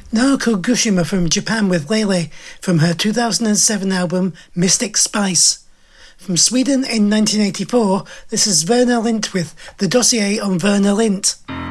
Naoko Gushima from Japan with Lele from her 2007 album Mystic Spice. From Sweden in 1984, this is Verna Lint with The Dossier on Verna Lint.